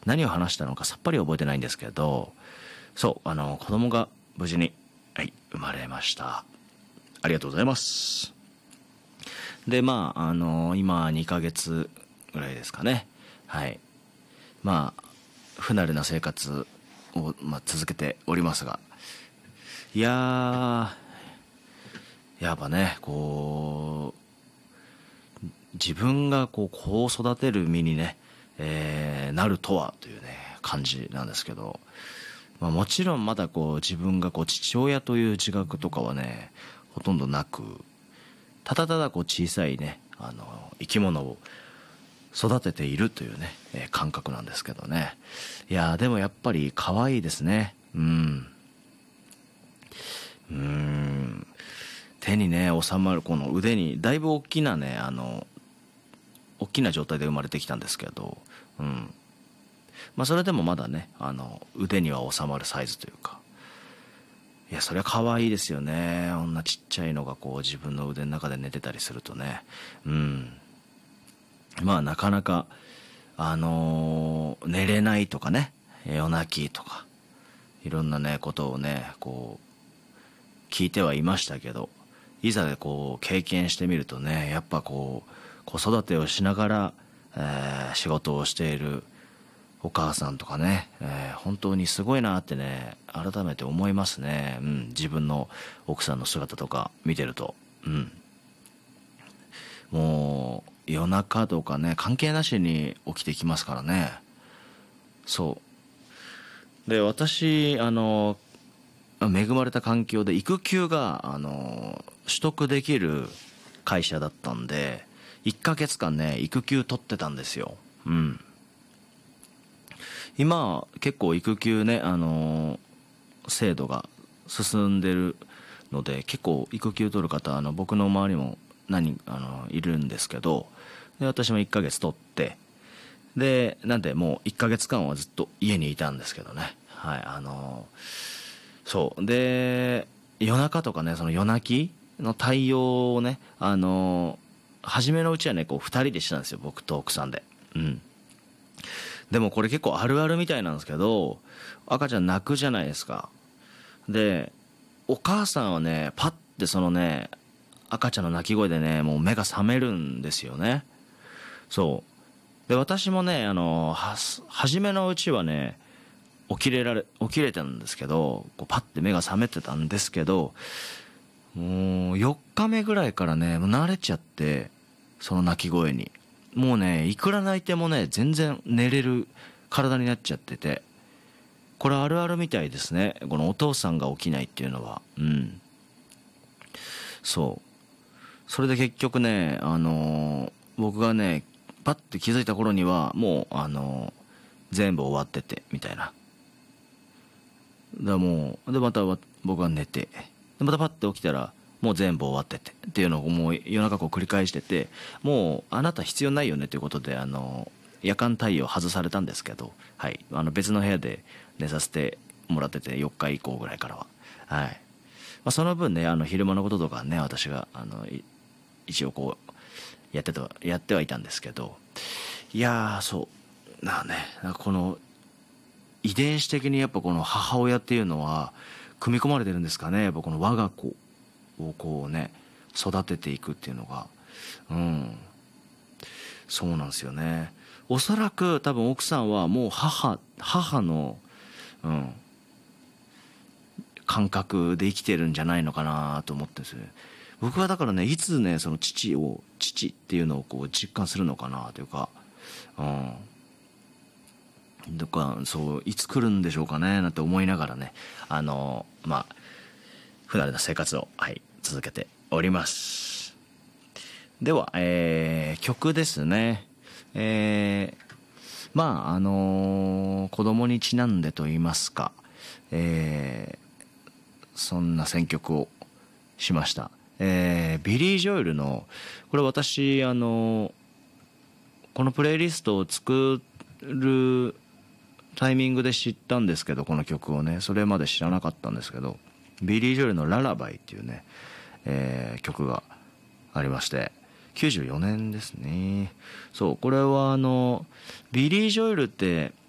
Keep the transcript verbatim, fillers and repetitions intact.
何を話したのかさっぱり覚えてないんですけど、そうあの子供が無事に、はい、生まれました。ありがとうございます。でまああの今にかげつぐらいですかね。はい、まあ不慣れな生活を、まあ、続けておりますが、いやーやっぱねこう自分がこう子を育てる身にね、えー、なるとはというね感じなんですけど、まあ、もちろんまだこう自分がこう父親という自覚とかはねほとんどなく、ただただこう小さいねあの生き物を育てているというね、えー、感覚なんですけどね。いやでもやっぱり可愛いですね。うんうーん手にね収まるこの腕にだいぶ大きなねあの大きな状態で生まれてきたんですけど、うんまあそれでもまだねあの腕には収まるサイズというか、いやそれは可愛いですよね。こんなちっちゃいのがこう自分の腕の中で寝てたりするとね、うんまあなかなかあのー寝れないとかね、夜泣きとかいろんなねことをねこう聞いてはいましたけど、いざでこう経験してみるとねやっぱこう子育てをしながら、えー仕事をしているお母さんとかね、えー本当にすごいなってね改めて思いますね。うん、自分の奥さんの姿とか見てると、うん、もう夜中とかね関係なしに起きてきますからね。そうで私あの恵まれた環境で育休があの取得できる会社だったんでいっかげつかんね育休取ってたんですよ。うん今結構育休ねあの制度が進んでるので結構育休取る方あの僕の周りも何人あのいるんですけど、で私もいっかげつ取ってでなんでもういっかげつかんはずっと家にいたんですけどね。はいあのそうで夜中とかねその夜泣きの対応をねあの初めのうちはねこうふたりでしたんですよ、僕と奥さんで。うんでもこれ結構あるあるみたいなんですけど、赤ちゃん泣くじゃないですか。でお母さんはねパッてそのね赤ちゃんの泣き声でねもう目が覚めるんですよね。そうで私もねあのは初めのうちはね起きれられ起きれたんですけどこうパッて目が覚めてたんですけど、もうよっかめぐらいからねもう慣れちゃってその泣き声にもうねいくら泣いてもね全然寝れる体になっちゃってて、これあるあるみたいですね、このお父さんが起きないっていうのは。うんそうそれで結局ねあのー僕がねパッて気づいた頃にはもうあのー全部終わっててみたいな。だもうでまた僕が寝てでまたパッて起きたらもう全部終わっててっていうのをもう夜中こう繰り返してて、もうあなた必要ないよねということであの夜間対応外されたんですけど、はい、あの別の部屋で寝させてもらっててよっか以降ぐらいからは、はいまあ、その分ねあの昼間のこととかね私があの一応こうやってたやってはいたんですけど、いやーそうなあねなんかこの遺伝子的にやっぱこの母親っていうのは組み込まれてるんですかね。やっぱこの我が子をこうね育てていくっていうのが、うんそうなんですよね。おそらく多分奥さんはもう母母の、うん、感覚で生きてるんじゃないのかなと思ってるんですよね。僕はだからねいつねその父を父っていうのをこう実感するのかなというか、うんとかそういつ来るんでしょうかねなんて思いながらねあのまあ不慣れな生活を、はい、続けております。では、えー、曲ですね。えー、まああのー、子供にちなんでと言いますか、えー、そんな選曲をしました。えー、ビリー・ジョエルのこれ私あのー、このプレイリストを作るタイミングで知ったんですけどこの曲をねそれまで知らなかったんですけど、ビリー・ジョエルの「ララバイ」っていうね、えー、曲がありましてきゅうじゅうよねんですね。そうこれはあのビリー・ジョエルって